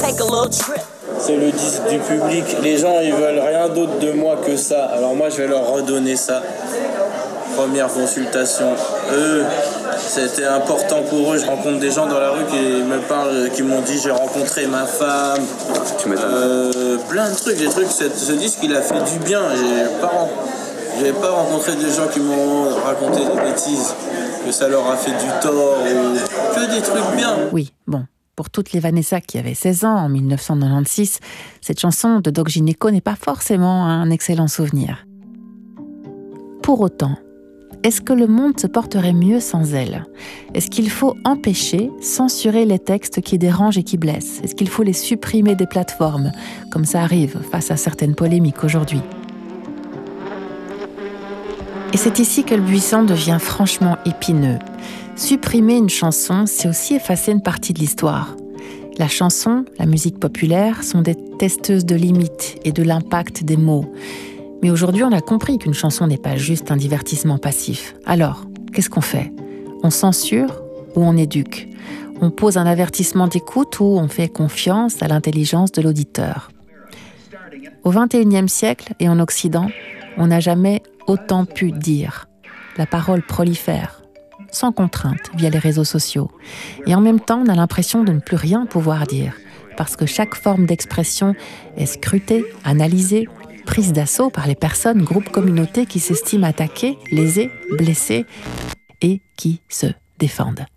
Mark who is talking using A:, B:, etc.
A: C'est le disque du public. Les gens, ils veulent rien d'autre de moi que ça. Alors moi, je vais leur redonner ça. Première consultation. Eux, c'était important pour eux. Je rencontre des gens dans la rue qui me parlent, qui m'ont dit j'ai rencontré ma femme. Plein de trucs. Des trucs. Ce disque, il a fait du bien. J'ai pas rencontré des gens qui m'ont raconté des bêtises, que ça leur a fait du tort, ou que des trucs bien.
B: Oui, bon. Pour toutes les Vanessa qui avaient 16 ans en 1996, cette chanson de Doc Gineco n'est pas forcément un excellent souvenir. Pour autant, est-ce que le monde se porterait mieux sans elle ? Est-ce qu'il faut empêcher, censurer les textes qui dérangent et qui blessent ? Est-ce qu'il faut les supprimer des plateformes, comme ça arrive face à certaines polémiques aujourd'hui ? Et c'est ici que le buisson devient franchement épineux. Supprimer une chanson, c'est aussi effacer une partie de l'histoire. La chanson, la musique populaire, sont des testeuses de limites et de l'impact des mots. Mais aujourd'hui, on a compris qu'une chanson n'est pas juste un divertissement passif. Alors, qu'est-ce qu'on fait ? On censure ou on éduque ? On pose un avertissement d'écoute ou on fait confiance à l'intelligence de l'auditeur ? Au XXIe siècle et en Occident, on n'a jamais autant pu dire. La parole prolifère, sans contrainte, via les réseaux sociaux. Et en même temps, on a l'impression de ne plus rien pouvoir dire, parce que chaque forme d'expression est scrutée, analysée, prise d'assaut par les personnes, groupes, communautés qui s'estiment attaquées, lésées, blessées et qui se défendent.